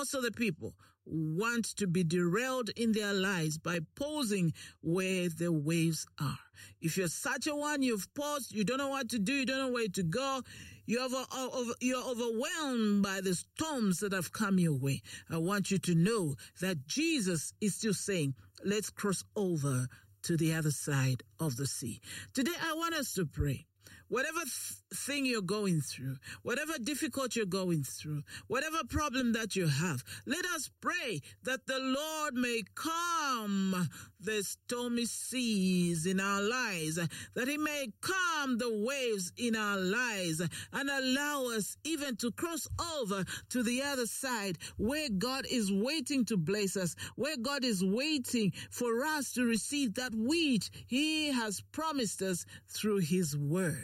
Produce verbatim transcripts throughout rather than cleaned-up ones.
most of the people want to be derailed in their lives by pausing where the waves are. If you're such a one, you've paused, you don't know what to do, you don't know where to go, you're, over, over, you're overwhelmed by the storms that have come your way. I want you to know that Jesus is still saying, let's cross over to the other side of the sea. Today, I want us to pray. Whatever th- thing you're going through, whatever difficulty you're going through, whatever problem that you have, let us pray that the Lord may calm the stormy seas in our lives, that He may calm the waves in our lives and allow us even to cross over to the other side where God is waiting to bless us, where God is waiting for us to receive that which He has promised us through His word.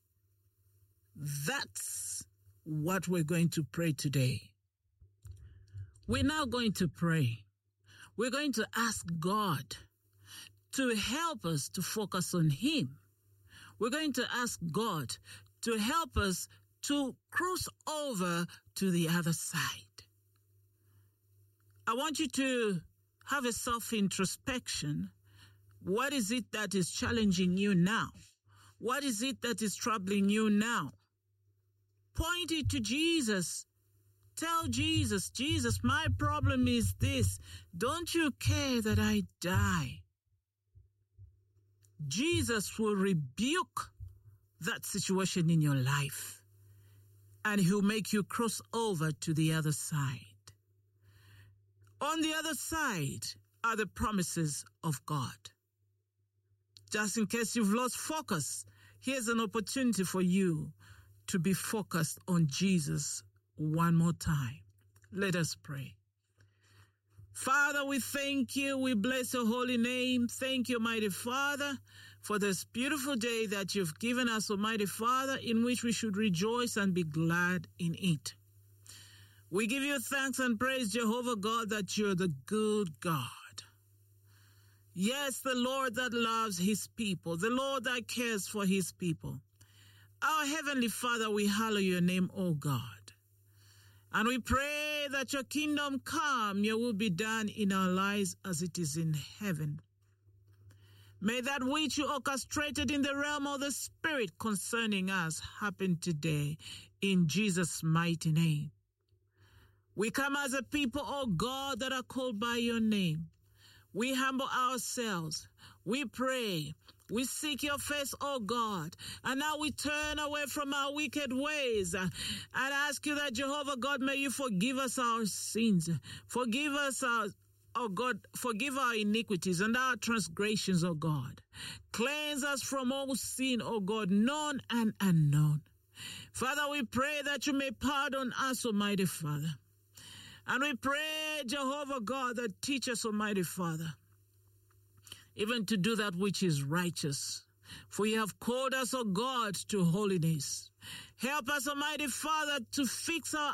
That's what we're going to pray today. We're now going to pray. We're going to ask God to help us to focus on Him. We're going to ask God to help us to cross over to the other side. I want you to have a self-introspection. What is it that is challenging you now? What is it that is troubling you now? Point it to Jesus. Tell Jesus, Jesus, my problem is this. Don't you care that I die? Jesus will rebuke that situation in your life, and He'll make you cross over to the other side. On the other side are the promises of God. Just in case you've lost focus, here's an opportunity for you to be focused on Jesus one more time. Let us pray. Father, we thank you. We bless your holy name. Thank you, mighty Father, for this beautiful day that you've given us, Almighty Father, in which we should rejoice and be glad in it. We give you thanks and praise, Jehovah God, that you're the good God. Yes, the Lord that loves His people, the Lord that cares for His people. Our Heavenly Father, we hallow your name, O God. And we pray that your kingdom come, your will be done in our lives as it is in heaven. May that which you orchestrated in the realm of the Spirit concerning us happen today in Jesus' mighty name. We come as a people, O God, that are called by your name. We humble ourselves. We pray. We seek your face, O God. And now we turn away from our wicked ways and ask you that, Jehovah God, may you forgive us our sins. Forgive us our, oh God, forgive our iniquities and our transgressions, O God. Cleanse us from all sin, O God, known and unknown. Father, we pray that you may pardon us, Almighty Father. And we pray, Jehovah God, that teach us, Almighty Father, even to do that which is righteous. For you have called us, O God, to holiness. Help us, Almighty Father, to fix our